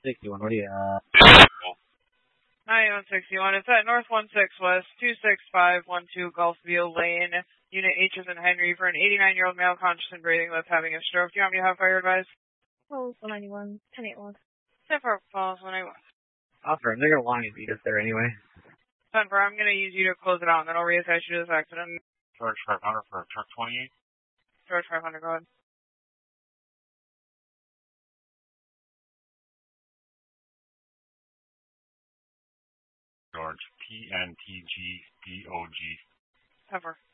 61, what do you, 9161, it's at North 16 West, 26512 Gulfview Lane. Unit H is in Henry for an 89-year-old male conscious and breathing that's having a stroke. Do you want me to have fire advice? Falls 191, 1081. 10 for Falls 191. Officer, they're gonna want you to beat us there anyway. 10 for, I'm gonna use you to close it out and then I'll reattach you to this accident. George 500 for truck 28. George 500, go ahead. George, PNTGDOG. 10 for.